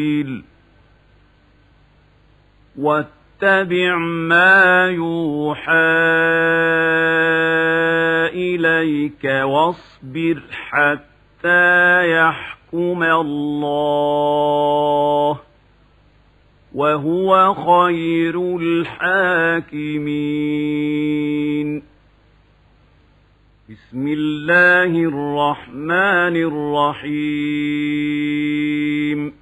واتبع ما يوحى إليك واصبر حتى يحكم الله وهو خير الحاكمين. بسم الله الرحمن الرحيم.